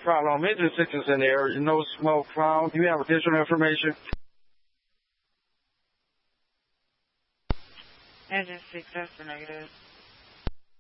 problem. Engine 6 is in the area. No smoke found. Do you have additional information? Engine 6, that's the negative.